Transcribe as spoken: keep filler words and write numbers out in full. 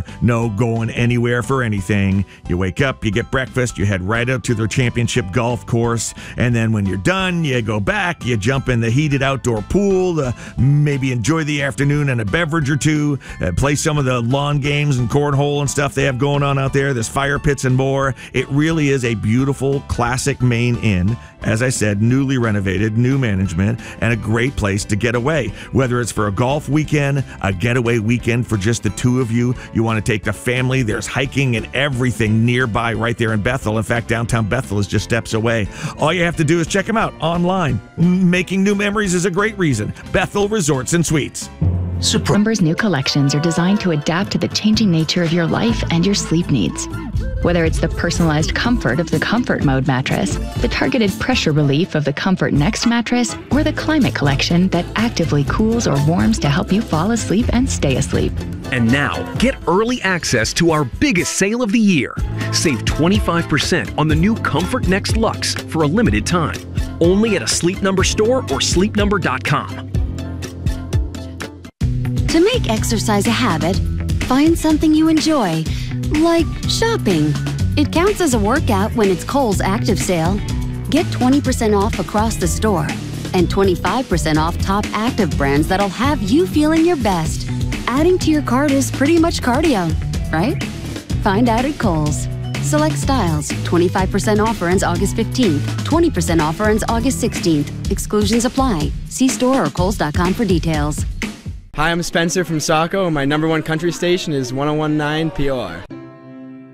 anymore. No going anywhere for anything. You wake up, you get breakfast, you head right out to their championship golf course, and then when you're done, you go back, you jump in the heated outdoor pool, uh, maybe enjoy the afternoon and a beverage or two, uh, play some of the lawn games and cornhole and stuff they have going on out there. There's fire pits and more. It really is a beautiful, classic Maine inn. As I said, newly renovated, new management, and a great place to get away. Whether it's for a golf weekend, a getaway weekend for just the two of you, you want to take the family, there's hiking and everything nearby right there in Bethel. In fact, downtown Bethel is just steps away. All you have to do is check them out online. Making new memories is a great reason. Bethel Resorts and Suites. Somber's new collections are designed to adapt to the changing nature of your life and your sleep needs. Whether it's the personalized comfort of the Comfort Mode mattress, the targeted pressure relief of the Comfort Next mattress, or the Climate Collection that actively cools or warms to help you fall asleep and stay asleep. And now, get early access to our biggest sale of the year. Save twenty-five percent on the new Comfort Next Luxe for a limited time. Only at a Sleep Number store or sleep number dot com. To make exercise a habit, find something you enjoy, like shopping. It counts as a workout when it's Kohl's Active Sale. Get twenty percent off across the store and twenty-five percent off top active brands that'll have you feeling your best. Adding to your cart is pretty much cardio, right? Find out at Kohl's. Select styles. twenty-five percent offer ends August fifteenth. twenty percent offer ends August sixteenth. Exclusions apply. See store or kohls dot com for details. Hi, I'm Spencer from Saco, and my number one country station is one oh one point nine P O R.